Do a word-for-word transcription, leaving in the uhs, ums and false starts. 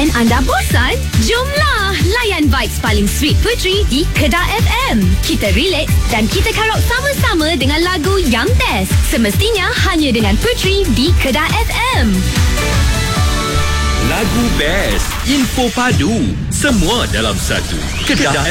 Dan anda bosan? Jomlah layan vibes paling sweet Puteri di Kedah F M. Kita relax dan kita karaoke sama-sama dengan lagu yang best. Semestinya hanya dengan Puteri di Kedah F M. Lagu best, info padu, semua dalam satu. Kedah